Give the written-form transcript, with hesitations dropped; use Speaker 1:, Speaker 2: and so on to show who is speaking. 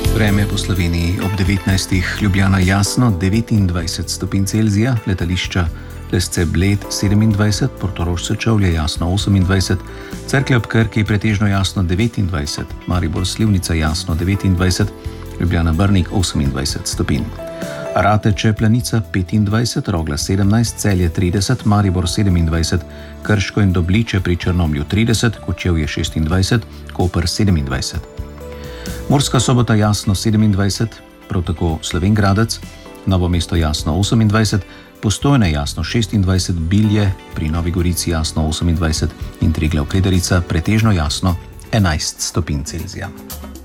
Speaker 1: Vreme po Sloveniji ob 19. Ljubljana jasno 29 stopinj Celzija, letališča Lesce Bled 27, Portorož Sečovlje jasno 28, Cerklje ob Krki pretežno jasno 29, Maribor Slivnica jasno 29, Ljubljana Brnik 28 stopinj. Rateče Planica 25, Rogla 17, Celje 30, Maribor 27, Krško in Dobliče pri Črnomlju 30, Kočevje 26, Koper 27. Murska Sobota jasno 27, prav tako Slovenj Gradec, Novo mesto jasno 28, Postojna jasno 26, Bilje pri Novi Gorici jasno 28 in Triglav Krederica pretežno jasno 11 stopinj Celzija.